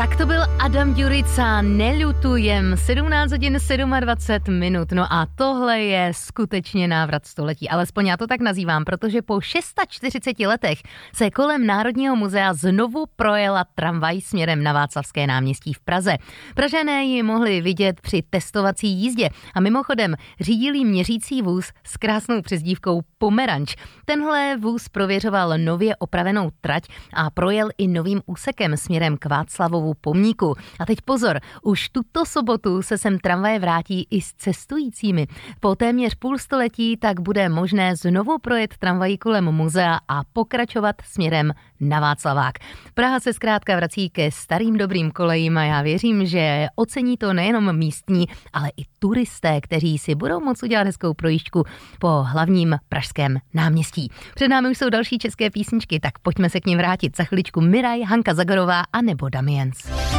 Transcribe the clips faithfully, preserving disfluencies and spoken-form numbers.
Tak to byl Adam Ďurica, Neľutujem, sedmnáct hodin dvacet sedm minut. No a tohle je skutečně návrat století, alespoň já to tak nazývám, protože po čtyřiceti šesti letech se kolem Národního muzea znovu projela tramvaj směrem na Václavské náměstí v Praze. Pražané ji mohli vidět při testovací jízdě a mimochodem řídili měřící vůz s krásnou přezdívkou Pomeranč. Tenhle vůz prověřoval nově opravenou trať a projel i novým úsekem směrem k Václavovu pomníku. A teď pozor, už tuto sobotu se sem tramvaje vrátí i s cestujícími. Po téměř půl století tak bude možné znovu projet tramvají kolem muzea a pokračovat směrem na Václavák. Praha se zkrátka vrací ke starým dobrým kolejím a já věřím, že ocení to nejenom místní, ale i turisté, kteří si budou moct udělat hezkou projížďku po hlavním pražském náměstí. Před námi už jsou další české písničky, tak pojďme se k nim vrátit. Za chviličku Miraj, Hanka Zagorová a nebo Damiens.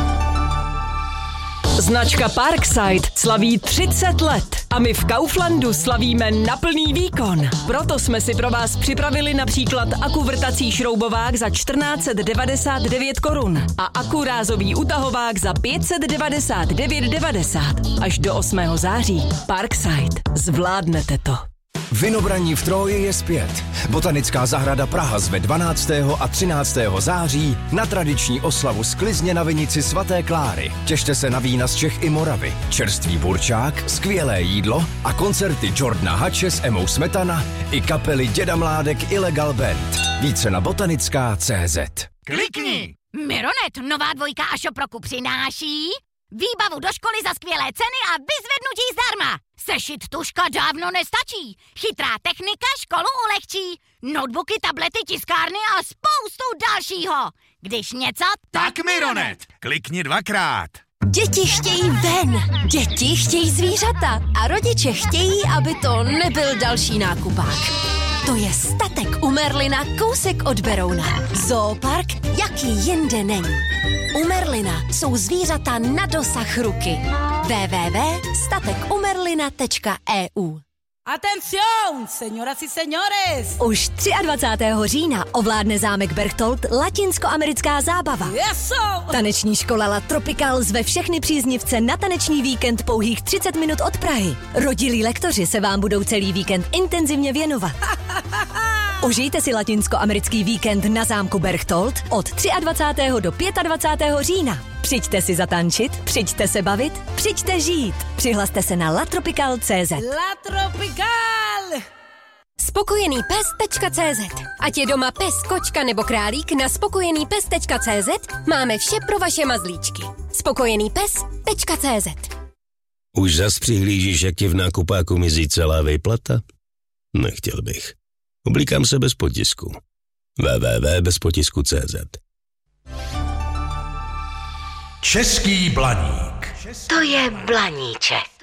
Značka Parkside slaví třicet let a my v Kauflandu slavíme na plný výkon. Proto jsme si pro vás připravili například akuvrtací šroubovák za čtrnáct set devadesát devět korun a akurázový utahovák za pět set devadesát devět devadesát. Až do osmého září. Parkside. Zvládnete to. Vinobraní v Troji je zpět. Botanická zahrada Praha zve dvanáctého a třináctého září na tradiční oslavu sklizně na vinici svaté Kláry. Těšte se na vína z Čech i Moravy, čerstvý burčák, skvělé jídlo a koncerty Jordana Hače s Emou Smetana i kapely Děda Mládek Illegal Band. Více na botanická tečka cé zet. Klikni! Mironet, nová dvojka a Šoproku přináší výbavu do školy za skvělé ceny a vyzvednutí zdarma. Sešit tuška dávno nestačí. Chytrá technika školu ulehčí. Notebooky, tablety, tiskárny a spoustu dalšího. Když něco, tak Mironet. Klikni dvakrát. Děti chtějí ven, děti chtějí zvířata a rodiče chtějí, aby to nebyl další nákupák. To je Statek u Merlina kousek od Berouna. Zoopark, jaký jinde není. U Merlina jsou zvířata na dosah ruky. w w w tečka statek u merlina tečka e u. Atención, señoras y señores! Už dvacátého třetího října ovládne zámek Berchtold latinskoamerická zábava. Eso! Taneční škola La Tropical zve všechny příznivce na taneční víkend pouhých třicet minut od Prahy. Rodilí lektoři se vám budou celý víkend intenzivně věnovat. Užijte si latinskoamerický víkend na zámku Berchtold od dvacátého třetího do dvacátého pátého října. Přijďte si zatančit, přijďte se bavit, přijďte žít. Přihlaste se na latropical tečka cé zet. La Tropical! spokojený pes tečka cé zet. Ať je doma pes, kočka nebo králík, na spokojený pes tečka cé zet máme vše pro vaše mazlíčky. spokojený pes tečka cé zet. Už zas přihlížíš, jak ti v nákupáku mizí celá výplata? Nechtěl bych. Oblíkám se bez potisku. w w w tečka bez potisku tečka cé zet. Český blaník. to je blaníček.